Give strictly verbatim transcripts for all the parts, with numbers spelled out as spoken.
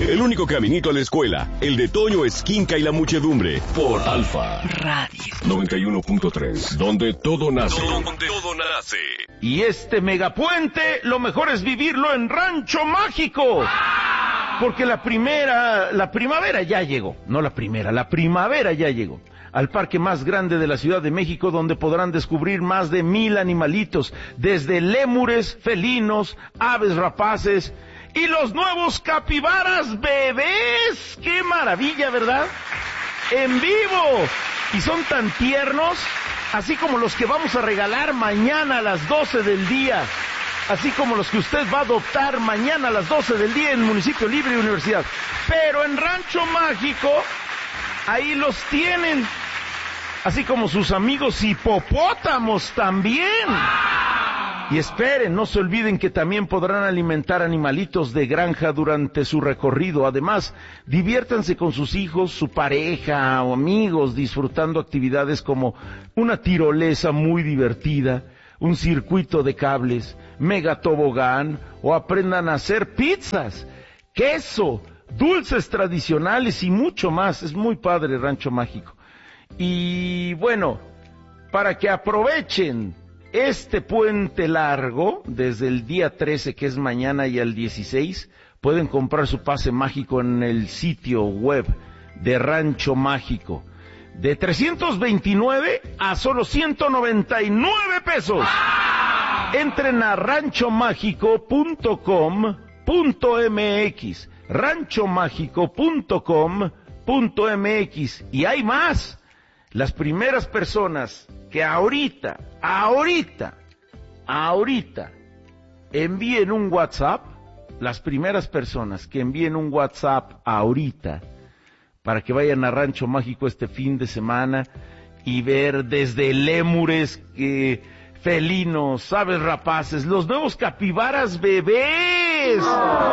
El único caminito a la escuela, el de Toño Esquinca y la muchedumbre, por Alfa Radio noventa y uno punto tres, donde todo nace. Donde todo nace. Y este megapuente, lo mejor es vivirlo en Rancho Mágico. Porque la primera, la primavera ya llegó. No la primera, la primavera ya llegó. Al parque más grande de la Ciudad de México, donde podrán descubrir más de mil animalitos, desde lémures, felinos, aves rapaces y los nuevos capibaras bebés. ¡Qué maravilla!, ¿verdad? En vivo. Y son tan tiernos, así como los que vamos a regalar mañana a las doce del día, así como los que usted va a adoptar mañana a las doce del día en Municipio Libre y Universidad. Pero en Rancho Mágico, ahí los tienen, así como sus amigos hipopótamos también. Y esperen, no se olviden que también podrán alimentar animalitos de granja durante su recorrido. Además, diviértanse con sus hijos, su pareja o amigos, disfrutando actividades como una tirolesa muy divertida, un circuito de cables, mega tobogán, o aprendan a hacer pizzas, queso, dulces tradicionales y mucho más. Es muy padre Rancho Mágico. Y bueno, para que aprovechen este puente largo, desde el día trece, que es mañana, y al dieciséis, pueden comprar su pase mágico en el sitio web de Rancho Mágico. De trescientos veintinueve a solo ciento noventa y nueve pesos. Entren a rancho mágico punto com punto m x, rancho mágico punto com punto m x, y hay más. Las primeras personas que ahorita, ahorita, ahorita envíen un WhatsApp, las primeras personas que envíen un WhatsApp ahorita, para que vayan a Rancho Mágico este fin de semana y ver desde lémures, eh, felinos, aves rapaces, los nuevos capibaras bebés.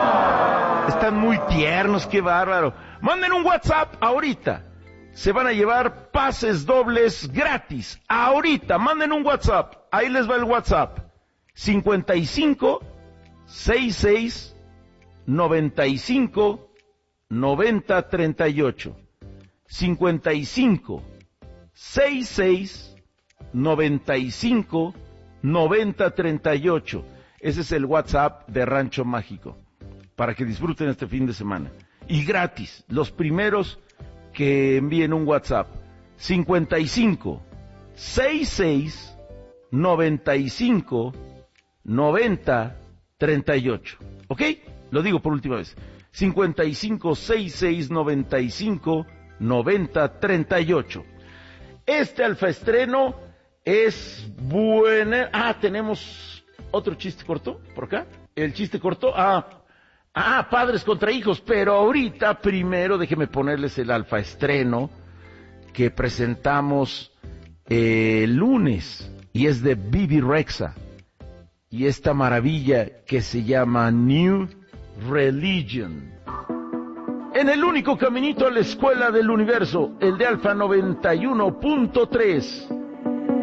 Están muy tiernos, qué bárbaro. Manden un WhatsApp ahorita. Se van a llevar pases dobles gratis. Ahorita, manden un WhatsApp. Ahí les va el WhatsApp. cincuenta y cinco, sesenta y seis, noventa y cinco, noventa, treinta y ocho. cincuenta y cinco, sesenta y seis, noventa y cinco, noventa, treinta y ocho. Ese es el WhatsApp de Rancho Mágico, para que disfruten este fin de semana. Y gratis, los primeros que envíen un WhatsApp. cincuenta y cinco, sesenta y seis, noventa y cinco, noventa, treinta y ocho. ¿Ok? Lo digo por última vez. cincuenta y cinco, sesenta y seis, noventa y cinco, noventa, treinta y ocho. Este alfaestreno es buena. Ah, tenemos otro chiste corto por acá. El chiste corto, ah, ah, padres contra hijos. Pero ahorita, primero, déjenme ponerles el alfaestreno que presentamos eh, el lunes, y es de Bibi Rexha, y esta maravilla que se llama New Religion. En el único caminito a la escuela del universo, el de Alfa noventa y uno punto tres.